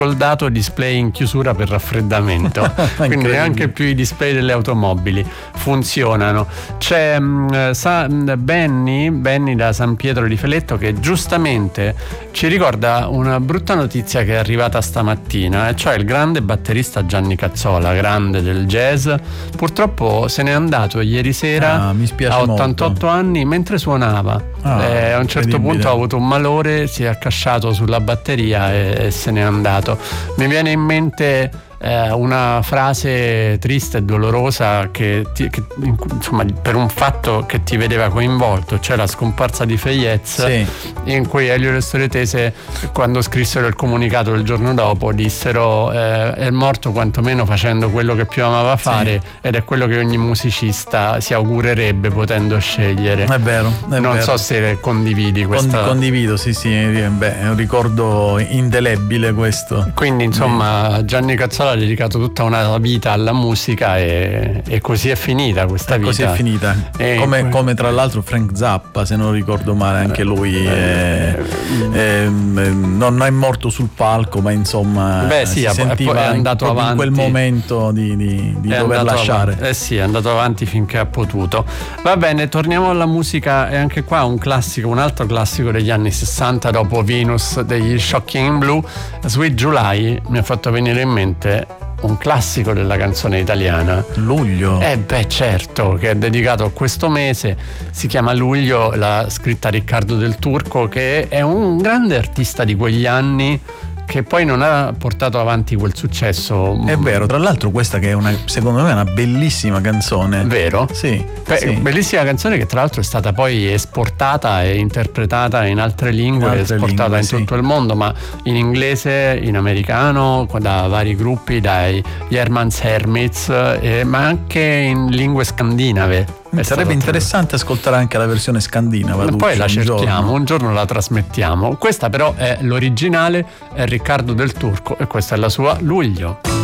soldato display in chiusura per raffreddamento. Quindi anche più i display delle automobili funzionano. C'è Benny da San Pietro di Feletto che giustamente ci ricorda una brutta notizia che è arrivata stamattina, e cioè il grande batterista Gianni Cazzola, grande del jazz, purtroppo se n'è andato ieri sera a 88 molto. Anni mentre suonava. A un certo punto ha avuto un malore, si è accasciato sulla batteria e se n'è andato. Mi viene in mente una frase triste e dolorosa che insomma, per un fatto che ti vedeva coinvolto, cioè la scomparsa di Feyez, in cui Elio e le Storie Tese, quando scrissero il comunicato il giorno dopo, dissero è morto quantomeno facendo quello che più amava fare, ed è quello che ogni musicista si augurerebbe potendo scegliere. È vero, non so se condividi questa. Condivido, sì, è un ricordo indelebile questo. Quindi insomma Gianni Cazzola ha dedicato tutta una vita alla musica e così è finita questa vita. Così è finita. Come tra l'altro Frank Zappa, se non ricordo male, anche lui non è morto sul palco, ma insomma si sentiva è andato avanti in quel momento di dover lasciare. È andato avanti finché ha potuto. Va bene, torniamo alla musica, e anche qua un altro classico degli anni 60, dopo Venus degli Shocking Blue. Sweet July mi ha fatto venire in mente un classico della canzone italiana, Luglio. Certo, che è dedicato a questo mese, si chiama Luglio, l'ha scritta Riccardo Del Turco, che è un grande artista di quegli anni che poi non ha portato avanti quel successo. È vero, tra l'altro questa che è secondo me è una bellissima canzone. Vero? Sì. Bellissima canzone che tra l'altro è stata poi esportata e interpretata in altre lingue, esportata in tutto il mondo, ma in inglese, in americano, da vari gruppi, dai Herman's Hermits, ma anche in lingue scandinave. Sarebbe interessante ascoltare anche la versione scandinava. Poi la cerchiamo, un giorno la trasmettiamo. Questa però è l'originale, è Riccardo Del Turco, e questa è la sua Luglio.